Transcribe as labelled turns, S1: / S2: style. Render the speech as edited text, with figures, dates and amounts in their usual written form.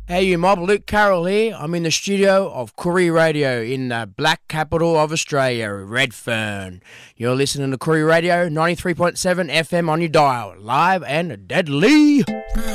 S1: Hey, you mob, Luke Carroll here. I'm in the studio of Koori Radio in the black capital of Australia, Redfern. You're listening to Koori Radio, 93.7 FM on your dial, live and deadly.